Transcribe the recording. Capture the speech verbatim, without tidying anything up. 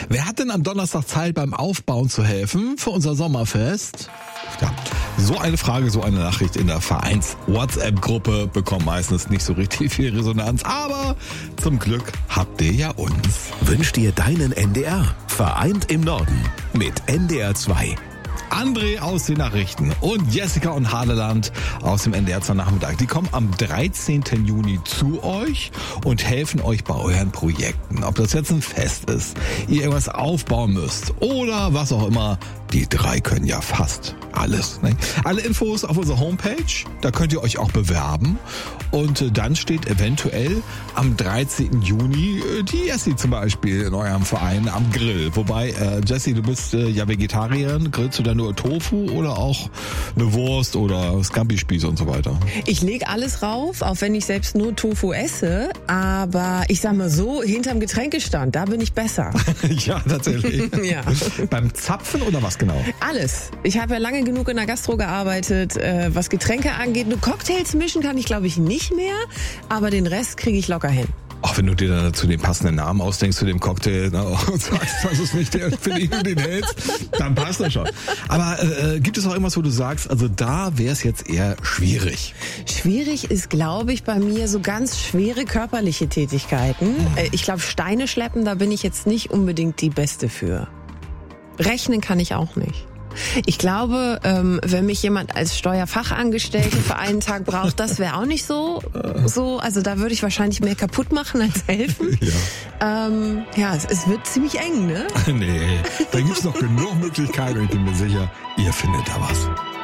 Wer hat denn am Donnerstag Zeit, beim Aufbauen zu helfen für unser Sommerfest? Ja, so eine Frage, so eine Nachricht in der Vereins-WhatsApp-Gruppe bekommt meistens nicht so richtig viel Resonanz. Aber zum Glück habt ihr ja uns. Wünsch dir deinen N D R. Vereint im Norden mit N D R zwei. André aus den Nachrichten und Jessica und Hadeland aus dem N D R zwei Nachmittag. Die kommen am dreizehnten Juni zu euch und helfen euch bei euren Projekten. Ob das jetzt ein Fest ist, ihr irgendwas aufbauen müsst oder was auch immer. Die drei können ja fast alles. Ne? Alle Infos auf unserer Homepage, da könnt ihr euch auch bewerben. Und dann steht eventuell am dreizehnten Juni die Jessie zum Beispiel in eurem Verein am Grill. Wobei, äh, Jessie, du bist äh, ja Vegetarierin. Grillst du da nur Tofu oder auch eine Wurst oder Scampi-Spieße und so weiter? Ich lege alles rauf, auch wenn ich selbst nur Tofu esse. Aber ich sag mal so, hinterm Getränkestand, da bin ich besser. Ja, tatsächlich. Ja. Beim Zapfen oder was genau? Alles. Ich habe ja lange genug in der Gastro gearbeitet, äh, was Getränke angeht. Nur Cocktails mischen kann ich, glaube ich, nicht mehr. Aber den Rest kriege ich locker hin. Auch wenn du dir dann dazu den passenden Namen ausdenkst zu dem Cocktail, ne, und sagst, das ist nicht der, für den du den hältst, dann passt das schon. Aber äh, gibt es auch irgendwas, wo du sagst, also da wäre es jetzt eher schwierig? Schwierig ist, glaube ich, bei mir so ganz schwere körperliche Tätigkeiten. Mhm. Äh, ich glaube, Steine schleppen, da bin ich jetzt nicht unbedingt die Beste für. Rechnen kann ich auch nicht. Ich glaube, ähm, wenn mich jemand als Steuerfachangestellte für einen Tag braucht, das wäre auch nicht so, so. Also da würde ich wahrscheinlich mehr kaputt machen als helfen. Ja, ähm, ja es, es wird ziemlich eng, ne? Nee, da gibt's noch genug Möglichkeiten und ich bin mir sicher, ihr findet da was.